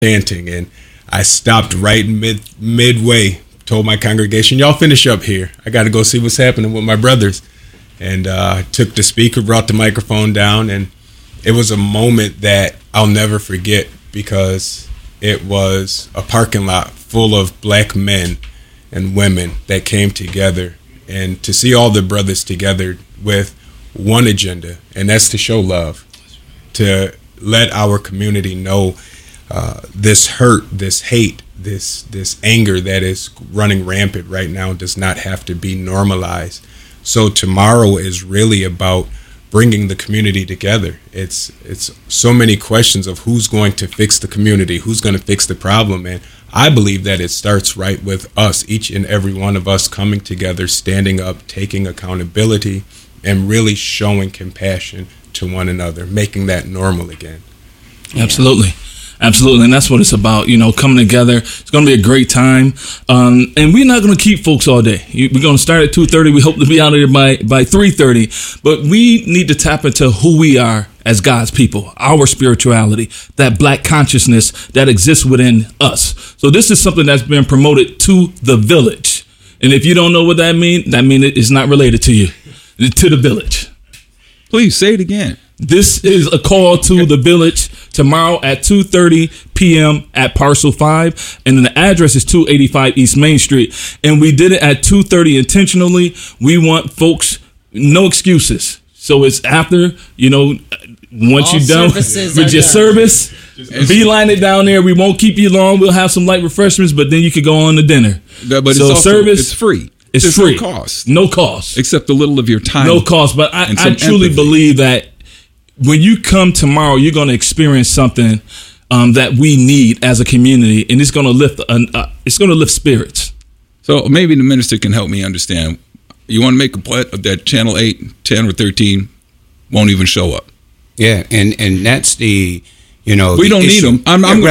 chanting, and I stopped right midway, told my congregation, y'all finish up here. I got to go see what's happening with my brothers. And took the speaker, brought the microphone down, and it was a moment that I'll never forget because it was a parking lot full of black men and women that came together, and to see all the brothers together with one agenda, and that's to show love, to let our community know this hurt, this hate, this anger that is running rampant right now does not have to be normalized. So tomorrow is really about bringing the community together. It's so many questions of who's going to fix the community, who's going to fix the problem, and I believe that it starts right with us, each and every one of us coming together, standing up, taking accountability, and really showing compassion to one another, making that normal again. Absolutely. Absolutely, and that's what it's about, coming together. It's going to be a great time, and we're not going to keep folks all day. We're going to start at 2:30. We hope to be out of here by 3:30, but we need to tap into who we are as God's people, our spirituality, that black consciousness that exists within us. So this is something that's been promoted to the village, and if you don't know what that means it's not related to you, to the village. Please say it again. This is a call to the village tomorrow at 2:30 p.m. at Parcel 5. And then the address is 285 East Main Street. And we did it at 2:30 intentionally. We want folks, no excuses. So it's after, once you're done with your service, beeline it down there. We won't keep you long. We'll have some light refreshments, but then you could go on to dinner. But it's also, it's free. It's free. No cost. No cost. Except a little of your time. No cost. But I truly believe that when you come tomorrow, you're going to experience something that we need as a community, and it's going to lift spirits. So maybe the minister can help me understand. You want to make a point that Channel 8, 10, or 13 won't even show up. Yeah, and that's the we don't need them.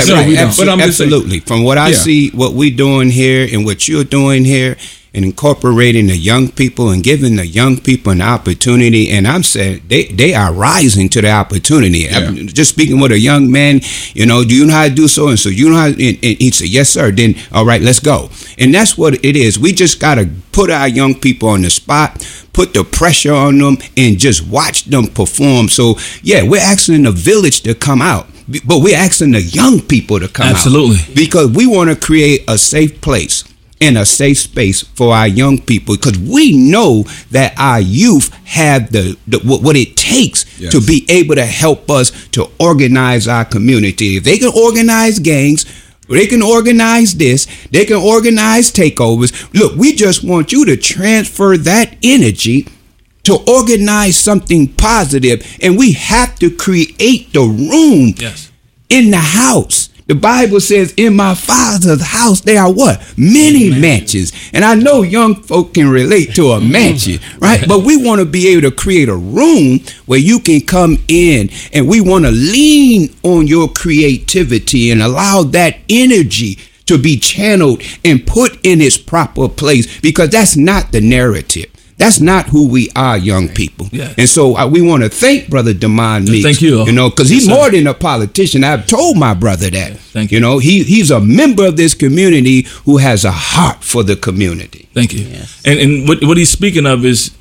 Absolutely. From what I see, what we're doing here and what you're doing here, and incorporating the young people and giving the young people an opportunity. And I'm saying they are rising to the opportunity. Yeah. I'm just speaking with a young man, do you know how to do so? And so you know how, and he said, yes, sir. Then, all right, let's go. And that's what it is. We just got to put our young people on the spot, put the pressure on them, and just watch them perform. So, yeah, we're asking the village to come out, but we're asking the young people to come out. Absolutely. Because we want to create a safe place and a safe space for our young people, because we know that our youth have what it takes to be able to help us to organize our community. If they can organize gangs, they can organize this, they can organize takeovers. Look, we just want you to transfer that energy to organize something positive, and we have to create the room in the house. The Bible says, in my Father's house, there are what? Many mansions. And I know young folk can relate to a mansion, right? But we want to be able to create a room where you can come in, and we want to lean on your creativity and allow that energy to be channeled and put in its proper place, because that's not the narrative. That's not who we are, young people. Yeah. And so we want to thank Brother Demond Meeks. Thank you. Because he's more than a politician. I've told my brother that. Thank you. He's a member of this community who has a heart for the community. Thank you. Yes. And what he's speaking of is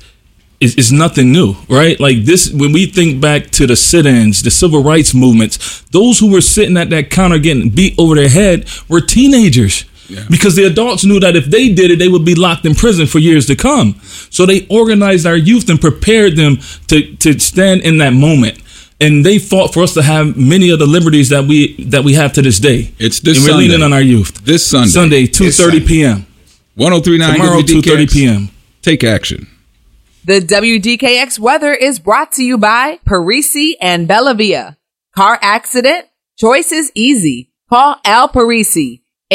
nothing new, right? Like this, when we think back to the sit-ins, the civil rights movements, those who were sitting at that counter getting beat over their head were teenagers. Yeah. Because the adults knew that if they did it, they would be locked in prison for years to come. So they organized our youth and prepared them to stand in that moment. And they fought for us to have many of the liberties that we have to this day. It's this and we're Sunday. leaning on our youth. This Sunday. Sunday, 2:30 p.m. 103.9 Tomorrow, 2:30 p.m. Take action. The WDKX weather is brought to you by Parisi and Bellavia. Car accident? Choice is easy. Call Al Parisi.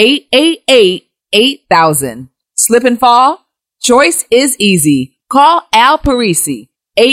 888-8000. Slip and fall? Choice is easy. Call Al Parisi.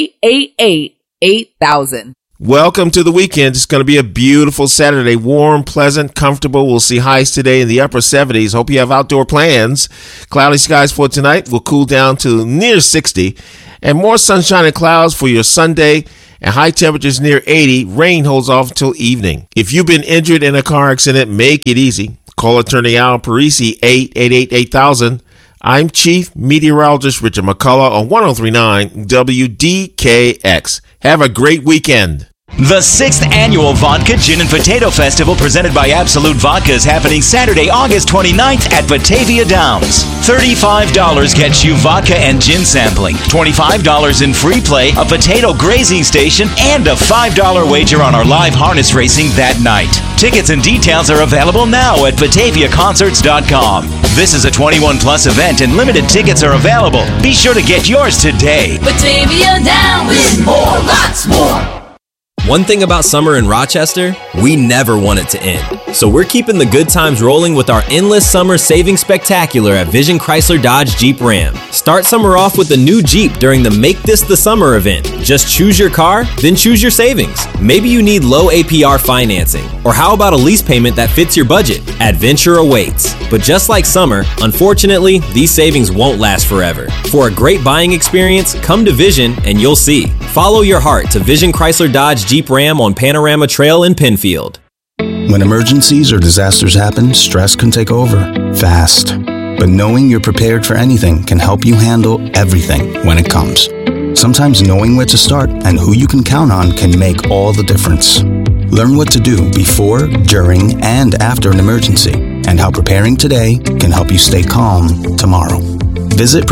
888-8000. Welcome to the weekend. It's going to be a beautiful Saturday. Warm, pleasant, comfortable. We'll see highs today in the upper 70s. Hope you have outdoor plans. Cloudy skies for tonight. Will cool down to near 60. And more sunshine and clouds for your Sunday. and high temperatures near 80. Rain holds off until evening. If you've been injured in a car accident, make it easy. Call attorney Al Parisi, 888-8000. I'm Chief Meteorologist Richard McCullough on 103.9 WDKX. Have a great weekend. The 6th Annual Vodka Gin and Potato Festival presented by Absolute Vodka is happening Saturday, August 29th at Batavia Downs. $35 gets you vodka and gin sampling, $25 in free play, a potato grazing station, and a $5 wager on our live harness racing that night. Tickets and details are available now at BataviaConcerts.com. This is a 21-plus event and limited tickets are available. Be sure to get yours today. Batavia Downs, more, lots more. One thing about summer in Rochester, we never want it to end. So we're keeping the good times rolling with our endless summer savings spectacular at Vision Chrysler Dodge Jeep Ram. Start summer off with a new Jeep during the Make This the Summer event. Just choose your car, then choose your savings. Maybe you need low APR financing, or how about a lease payment that fits your budget? Adventure awaits. But just like summer, unfortunately, these savings won't last forever. For a great buying experience, come to Vision and you'll see. Follow your heart to Vision Chrysler Dodge Jeep Ram on Panorama Trail in Penfield. When emergencies or disasters happen, stress can take over fast. But knowing you're prepared for anything can help you handle everything when it comes. Sometimes knowing where to start and who you can count on can make all the difference. Learn what to do before, during, and after an emergency, and how preparing today can help you stay calm tomorrow. Visit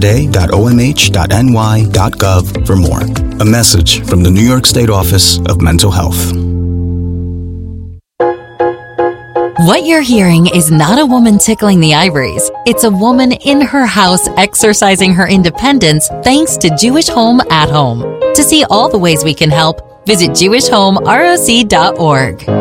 preparetoday.omh.ny.gov for more. A message from the New York State Office of Mental Health. What you're hearing is not a woman tickling the ivories. It's a woman in her house exercising her independence thanks to Jewish Home at Home. To see all the ways we can help, visit jewishhomeroc.org.